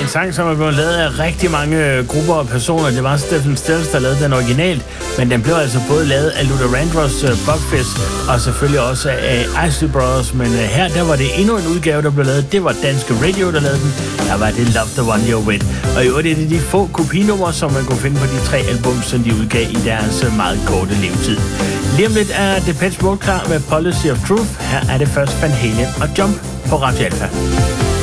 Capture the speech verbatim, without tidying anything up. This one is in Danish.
sang, som er blevet lavet af rigtig mange grupper og personer. Det var Stephen Stills, der lavede den originalt, men den blev altså både lavet af Luther Vandross, uh, Buckfist og selvfølgelig også af Isley Brothers. Men uh, her, der var det endnu en udgave, der blev lavet. Det var Danske Radio, der lavede den. Der var det Love the One You're With. Og i øvrigt er det de få kopinumre, som man kunne finde på de tre album, som de udgav i deres meget korte levetid. Lige om lidt er Depeche Mode klar med Policy of Truth. Her er det først Van Halen og Jump på Radio Alpha.